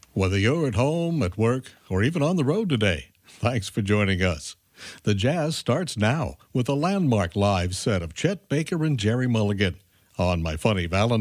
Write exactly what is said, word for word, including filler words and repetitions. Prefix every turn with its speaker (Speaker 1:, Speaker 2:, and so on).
Speaker 1: Whether you're at home, at work, or even on the road today, thanks for joining us. The Jazz starts now with a landmark live set of Chet Baker and Jerry Mulligan on My Funny Valentine.